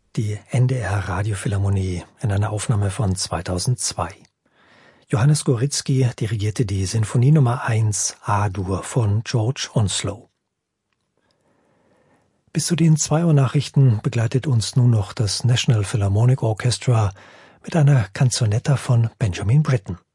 die NDR Radiophilharmonie in einer Aufnahme von 2002. Johannes Goritzky dirigierte die Sinfonie Nummer 1 A-Dur von George Onslow. Bis zu den 2 Uhr Nachrichten begleitet uns nun noch das National Philharmonic Orchestra mit einer Canzonetta von Benjamin Britten.